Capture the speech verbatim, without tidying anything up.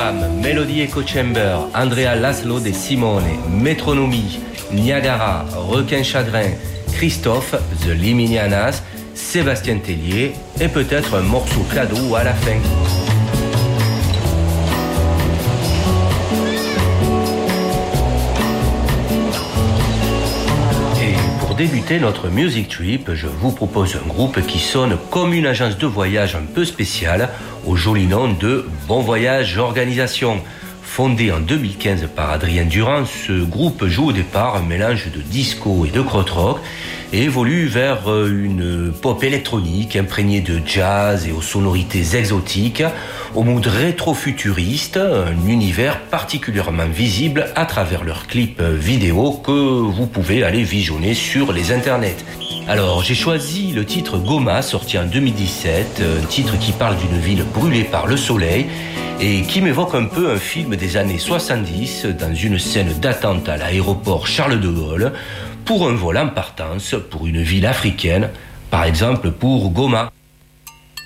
Jam, Melody Echo Chamber, Andrea Laszlo de Simone, Metronomie, Niagara, Requin Chagrin, Christophe, The Liminianas, Sébastien Tellier et peut-être un morceau cadeau à la fin. Et pour débuter notre Music Trip, je vous propose un groupe qui sonne comme une agence de voyage un peu spéciale au joli nom de Bon Voyage Organisation. Fondé en deux mille quinze par Adrien Durand, ce groupe joue au départ un mélange de disco et de krautrock et évolue vers une pop électronique imprégnée de jazz et aux sonorités exotiques, au mood rétro-futuriste, un univers particulièrement visible à travers leurs clips vidéo que vous pouvez aller visionner sur les internets. Alors, j'ai choisi le titre Goma, sorti en deux mille dix-sept, un titre qui parle d'une ville brûlée par le soleil et qui m'évoque un peu un film des années soixante-dix dans une scène d'attente à l'aéroport Charles de Gaulle pour un vol en partance pour une ville africaine, par exemple pour Goma.